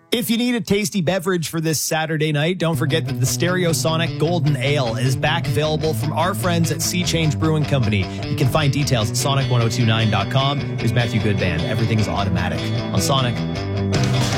If you need a tasty beverage for this Saturday night, don't forget that the Stereosonic Golden Ale is back available from our friends at Sea Change Brewing Company. You can find details at sonic1029.com. Here's Matthew Goodband. Everything's automatic on Sonic.